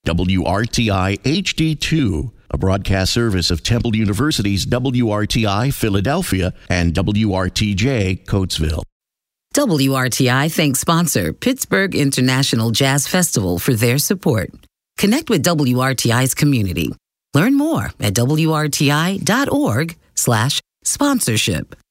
WRTI HD2, a broadcast service of Temple University's WRTI Philadelphia and WRTJ Coatesville. WRTI thanks sponsor Pittsburgh International Jazz Festival for their support. Connect with WRTI's community. Learn more at WRTI.org/sponsorship.